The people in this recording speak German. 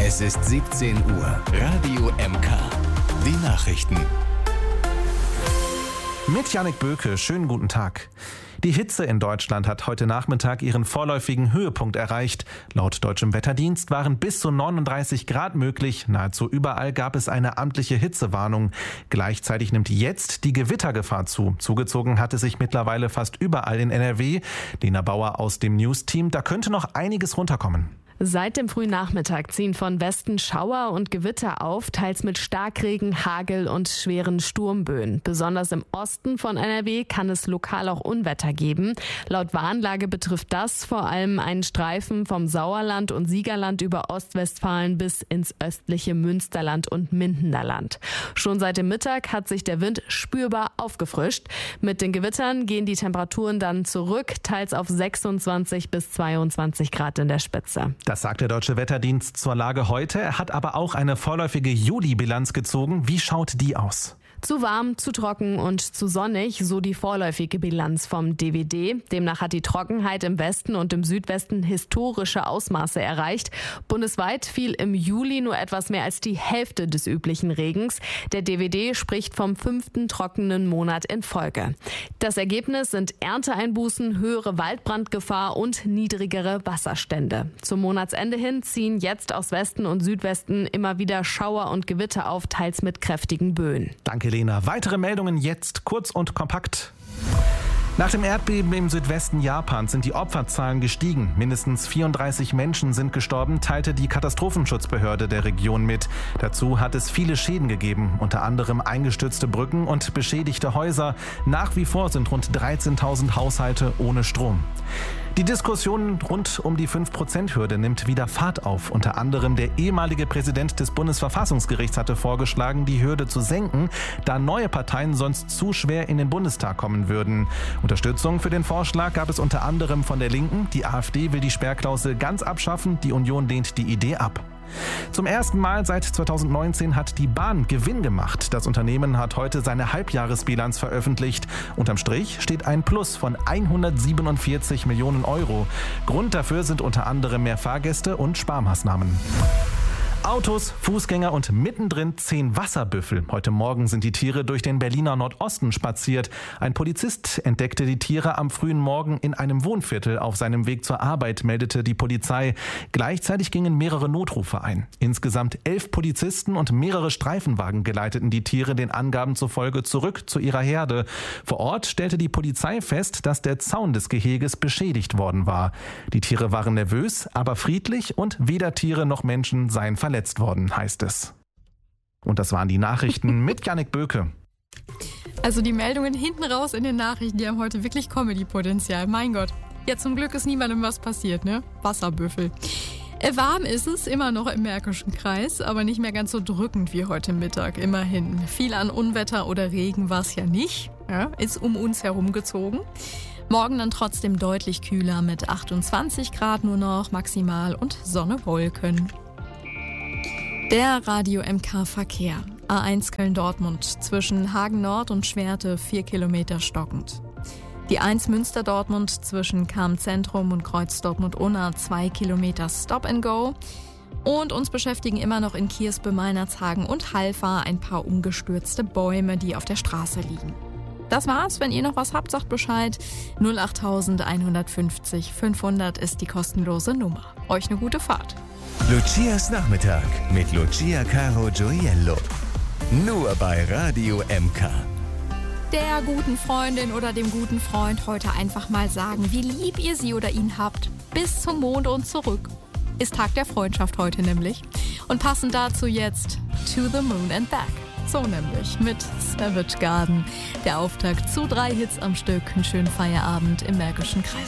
Es ist 17 Uhr. Radio MK. Die Nachrichten. Mit Jannik Böke, schönen guten Tag. Die Hitze in Deutschland hat heute Nachmittag ihren vorläufigen Höhepunkt erreicht. Laut deutschem Wetterdienst waren bis zu 39 Grad möglich. Nahezu überall gab es eine amtliche Hitzewarnung. Gleichzeitig nimmt jetzt die Gewittergefahr zu. Zugezogen hat es sich mittlerweile fast überall in NRW. Lena Bauer aus dem News-Team, da könnte noch einiges runterkommen. Seit dem frühen Nachmittag ziehen von Westen Schauer und Gewitter auf, teils mit Starkregen, Hagel und schweren Sturmböen. Besonders im Osten von NRW kann es lokal auch Unwetter geben. Laut Warnlage betrifft das vor allem einen Streifen vom Sauerland und Siegerland über Ostwestfalen bis ins östliche Münsterland und Mindenerland. Schon seit dem Mittag hat sich der Wind spürbar aufgefrischt. Mit den Gewittern gehen die Temperaturen dann zurück, teils auf 26 bis 22 Grad in der Spitze. Das sagt der Deutsche Wetterdienst zur Lage heute. Er hat aber auch eine vorläufige Juli-Bilanz gezogen. Wie schaut die aus? Zu warm, zu trocken und zu sonnig, so die vorläufige Bilanz vom DWD. Demnach hat die Trockenheit im Westen und im Südwesten historische Ausmaße erreicht. Bundesweit fiel im Juli nur etwas mehr als die Hälfte des üblichen Regens. Der DWD spricht vom 5. trockenen Monat in Folge. Das Ergebnis sind Ernteeinbußen, höhere Waldbrandgefahr und niedrigere Wasserstände. Zum Monatsende hin ziehen jetzt aus Westen und Südwesten immer wieder Schauer und Gewitter auf, teils mit kräftigen Böen. Danke, Lena. Weitere Meldungen jetzt kurz und kompakt. Nach dem Erdbeben im Südwesten Japans sind die Opferzahlen gestiegen. Mindestens 34 Menschen sind gestorben, teilte die Katastrophenschutzbehörde der Region mit. Dazu hat es viele Schäden gegeben, unter anderem eingestürzte Brücken und beschädigte Häuser. Nach wie vor sind rund 13.000 Haushalte ohne Strom. Die Diskussion rund um die 5%-Hürde nimmt wieder Fahrt auf. Unter anderem der ehemalige Präsident des Bundesverfassungsgerichts hatte vorgeschlagen, die Hürde zu senken, da neue Parteien sonst zu schwer in den Bundestag kommen würden. Unterstützung für den Vorschlag gab es unter anderem von der Linken. Die AfD will die Sperrklausel ganz abschaffen, die Union lehnt die Idee ab. Zum ersten Mal seit 2019 hat die Bahn Gewinn gemacht. Das Unternehmen hat heute seine Halbjahresbilanz veröffentlicht. Unterm Strich steht ein Plus von 147 Millionen Euro. Grund dafür sind unter anderem mehr Fahrgäste und Sparmaßnahmen. Autos, Fußgänger und mittendrin 10 Wasserbüffel. Heute Morgen sind die Tiere durch den Berliner Nordosten spaziert. Ein Polizist entdeckte die Tiere am frühen Morgen in einem Wohnviertel auf seinem Weg zur Arbeit, meldete die Polizei. Gleichzeitig gingen mehrere Notrufe ein. Insgesamt 11 Polizisten und mehrere Streifenwagen geleiteten die Tiere den Angaben zufolge zurück zu ihrer Herde. Vor Ort stellte die Polizei fest, dass der Zaun des Geheges beschädigt worden war. Die Tiere waren nervös, aber friedlich und weder Tiere noch Menschen seien verletzt worden, heißt es. Und das waren die Nachrichten mit Jannik Böke. Also die Meldungen hinten raus in den Nachrichten, die haben heute wirklich Comedy-Potenzial. Mein Gott. Ja, zum Glück ist niemandem was passiert, ne? Wasserbüffel. Warm ist es immer noch im Märkischen Kreis, aber nicht mehr ganz so drückend wie heute Mittag, immerhin. Viel an Unwetter oder Regen war es ja nicht, ja, ist um uns herum gezogen. Morgen dann trotzdem deutlich kühler mit 28 Grad nur noch maximal und Sonne, Wolken. Der Radio MK Verkehr. A1 Köln-Dortmund zwischen Hagen Nord und Schwerte 4 Kilometer stockend. Die 1 Münster-Dortmund zwischen Cham-Zentrum und Kreuz Dortmund-Unna 2 Kilometer Stop and Go. Und uns beschäftigen immer noch in Kiersbö, Meinerzhagen und Halver ein paar umgestürzte Bäume, die auf der Straße liegen. Das war's. Wenn ihr noch was habt, sagt Bescheid. 08150 500 ist die kostenlose Nummer. Euch eine gute Fahrt. Lucias Nachmittag mit Lucia Caro Gioiello. Nur bei Radio MK. Der guten Freundin oder dem guten Freund heute einfach mal sagen, wie lieb ihr sie oder ihn habt. Bis zum Mond und zurück. Ist Tag der Freundschaft heute nämlich. Und passend dazu jetzt To the Moon and Back. So nämlich mit Savage Garden. Der Auftakt zu 3 Hits am Stück. Einen schönen Feierabend im Märkischen Kreis.